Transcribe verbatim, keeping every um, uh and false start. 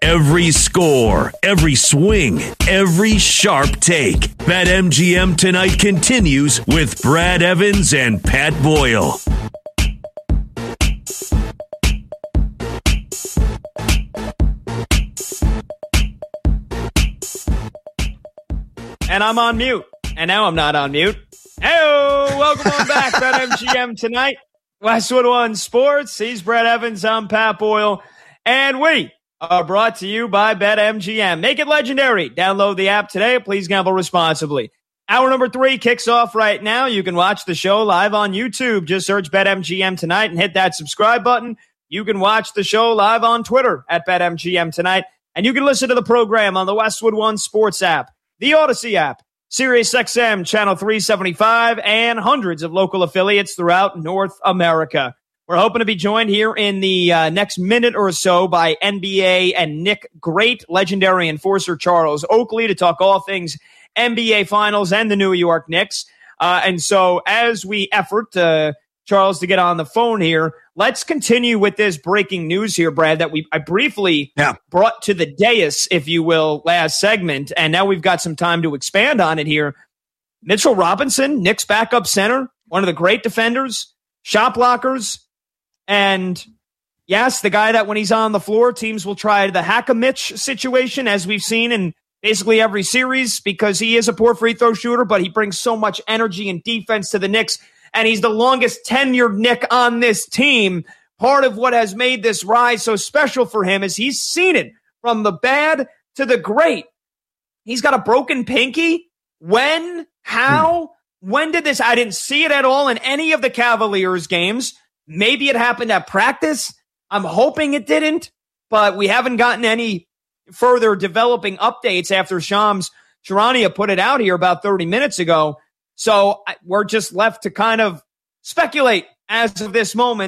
Every score, every swing, every sharp take. BetMGM Tonight continues with Brad Evans and Pat Boyle. And I'm on mute. And now I'm not on mute. Hey, welcome on back, BetMGM Tonight. Westwood One Sports. He's Brad Evans. I'm Pat Boyle. And we are brought to you by BetMGM. Make it legendary. Download the app today. Please gamble responsibly. Hour number three kicks off right now. You can watch the show live on YouTube. Just search BetMGM Tonight and hit that subscribe button. You can watch the show live on Twitter at BetMGM Tonight. And you can listen to the program on the Westwood One Sports app, the Odyssey app, SiriusXM Channel three seventy-five, and hundreds of local affiliates throughout North America. We're hoping to be joined here in the uh, next minute or so by N B A and Knick great legendary enforcer Charles Oakley to talk all things N B A Finals and the New York Knicks. Uh, and so as we effort, uh, Charles, to get on the phone here, let's continue with this breaking news here, Brad, that we I briefly yeah. brought to the dais, if you will, last segment. And now we've got some time to expand on it here. Mitchell Robinson, Knicks backup center, one of the great defenders, shot blockers. And yes, the guy that when he's on the floor, teams will try the hack-a-Mitch situation, as we've seen in basically every series, because he is a poor free throw shooter, but he brings so much energy and defense to the Knicks. And he's the longest tenured Knick on this team. Part of what has made this rise so special for him is he's seen it from the bad to the great. He's got a broken pinky. When? How? Hmm. When did this? I didn't see it at all in any of the Cavaliers games. Maybe it happened at practice. I'm hoping it didn't, but we haven't gotten any further developing updates after Shams Charania put it out here about thirty minutes ago. So we're just left to kind of speculate as of this moment.